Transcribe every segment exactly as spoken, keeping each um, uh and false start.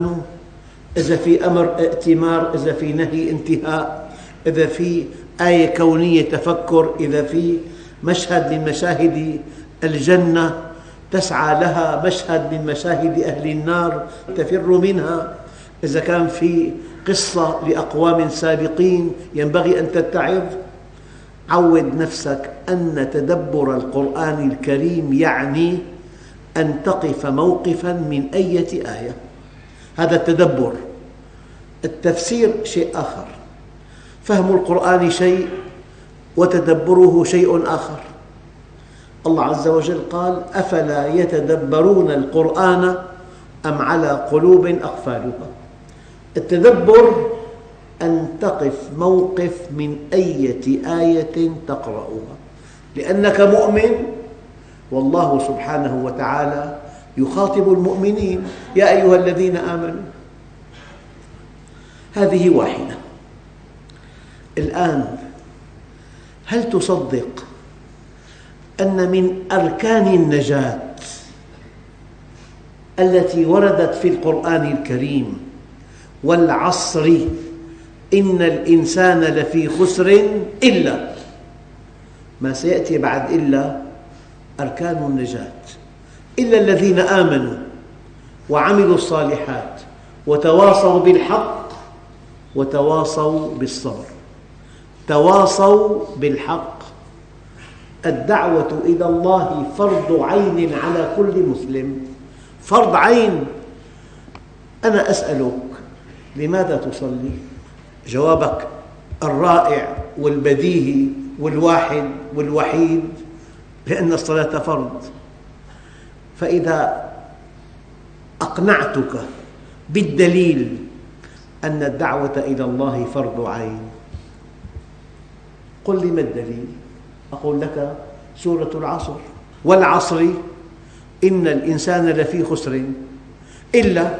إذا في أمر ائتمار، إذا في نهي انتهاء، إذا في آية كونية تفكر، إذا في مشهد من مشاهد الجنة تسعى لها، مشهد من مشاهد أهل النار تفر منها، إذا كان في قصة لأقوام سابقين ينبغي أن تتعظ. عود نفسك أن تدبر القرآن الكريم يعني أن تقف موقفاً من أية آية، هذا التدبر. التفسير شيء آخر، فهم القرآن شيء وتدبره شيء آخر. الله عز وجل قال: أفلا يتدبرون القرآن أم على قلوب أقفالها. التدبر أن تقف موقف من أية آية تقرأها، لأنك مؤمن والله سبحانه وتعالى يخاطب المؤمنين: يا أيها الذين آمنوا. هذه واحدة. الآن هل تصدق أن من أركان النجاة التي وردت في القرآن الكريم: والعصر إن الإنسان لفي خسر إلا، ما سيأتي بعد إلا أركان النجاة، إلا الذين آمنوا وعملوا الصالحات وتواصوا بالحق وتواصوا بالصبر. تواصوا بالحق. الدعوة إلى الله فرض عين على كل مسلم، فرض عين. أنا أسألك: لماذا تصلي؟ جوابك الرائع والبديهي والواحد والوحيد: لأن الصلاة فرض. فإذا أقنعتك بالدليل أن الدعوة إلى الله فرض عين، قل لي ما الدليل؟ أقول لك: سورة العصر: والعصر إن الإنسان لفي خسر إلا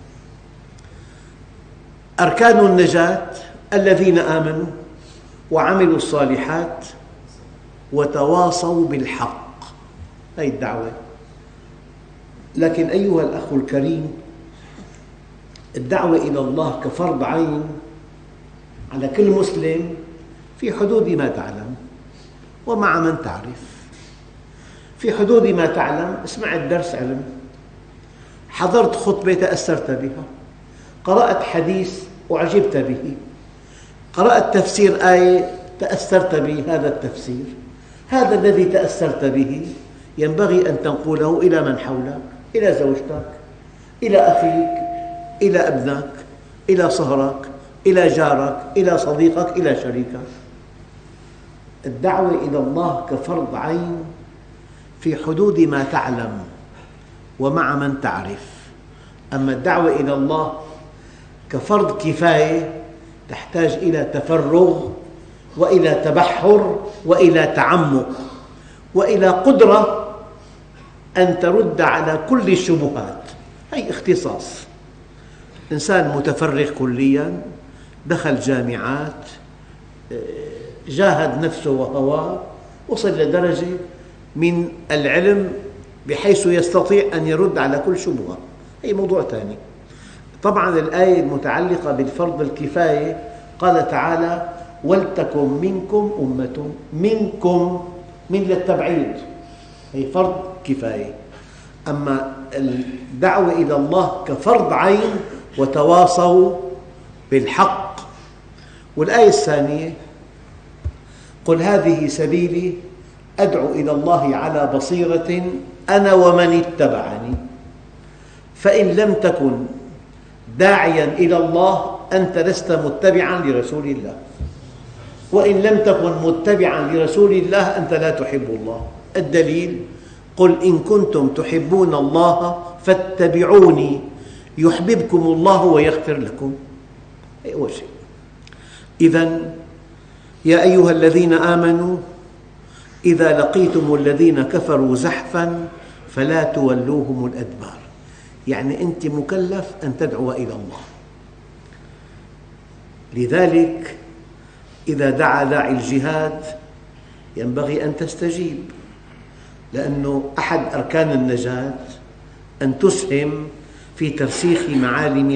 أركان النجاة الذين آمنوا وعملوا الصالحات وتواصوا بالحق. هذه الدعوة. لكن أيها الأخ الكريم، الدعوة إلى الله كفرض عين على كل مسلم في حدود ما تعلم ومع من تعرف. في حدود ما تعلم: سمعت درس علم، حضرت خطبة تأثرت بها، قرأت حديث أعجبت به، قرأت تفسير آية تأثرت بهذا التفسير. هذا الذي تأثرت به ينبغي أن تنقله إلى من حولك، إلى زوجتك، إلى أخيك، إلى ابنك، إلى صهرك، إلى جارك، إلى صديقك، إلى شريكك. الدعوة إلى الله كفرض عين في حدود ما تعلم ومع من تعرف. أما الدعوة إلى الله كفرض كفاية تحتاج إلى تفرغ وإلى تبحر وإلى تعمق وإلى قدرة أن ترد على كل الشبهات. هي اختصاص. إنسان متفرغ كلياً، دخل جامعات، جاهد نفسه وهواه، وصل لدرجة من العلم بحيث يستطيع أن يرد على كل شبهة. هي موضوع ثاني. طبعاً الآية المتعلقة بالفرض الكفاية قال تعالى: ولتكن منكم أمة. منكم من للتبعيض، هي فرض كفاية. أما الدعوة إلى الله كفرض عين وتواصوا بالحق. والآية الثانية: قل هذه سبيلي أدعو إلى الله على بصيرة أنا ومن اتبعني. فإن لم تكن داعياً إلى الله أنت لست متبعاً لرسول الله، وإن لم تكن متبعاً لرسول الله أنت لا تحب الله. الدليل: قل إن كنتم تحبون الله فاتبعوني يحببكم الله ويغفر لكم. أول شيء. إذن يا أيها الذين آمنوا إذا لقيتم الذين كفروا زحفاً فلا تولوهم الأدبار. يعني أنت مكلف أن تدعو إلى الله. لذلك إذا دعا داعي الجهاد ينبغي أن تستجيب، لأنه أحد أركان النجاة أن تسهم في ترسيخ معالم